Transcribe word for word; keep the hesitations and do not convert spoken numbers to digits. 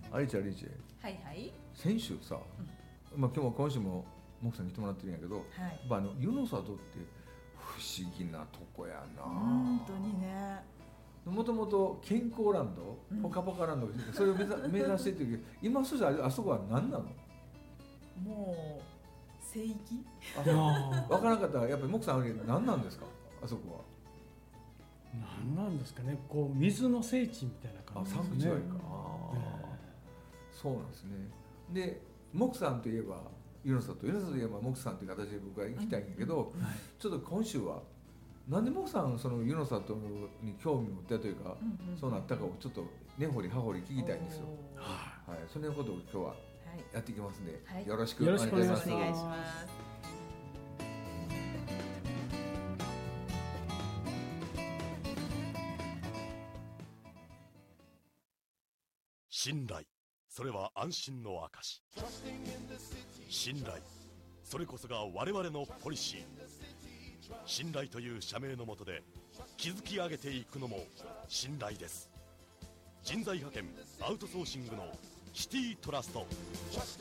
アリチェアリチェ、 はいはい。 先週さ、うん、まあ、今日も今週もモクさんに来てもらってるんやけど、はい、やっぱあの湯の里って不思議なとこやな。 本当にね。 もともと健康ランド、うん、ポカポカランド、それを目指目指してっていうけど、今そしてあれあそこは何なの？ もう聖域？ あ、分からなかったらやっぱりモクさんあれ何なんですか？あそこは。 何なんですかね。こう水の聖地みたいな感じですね。 あ、サンクチュアリか。あ、えー、そうなんですね。で、モクさんといえば湯の里、湯の里といえばモクさんという形で僕は行きたいんやけど、うんうん、ちょっと今週はなんでモクさんその湯の里に興味を持ったというか、うんうん、そうなったかをちょっと根掘り葉掘り聞きたいんですよ。はい、そのことを今日はやっていきますので、はい、よろしくお願いします。 よろしくお願いします。 信頼、それは安心の証。信頼、それこそが我々のポリシー。信頼という社名の下で築き上げていくのも信頼です。人材派遣アウトソーシングのシティトラスト。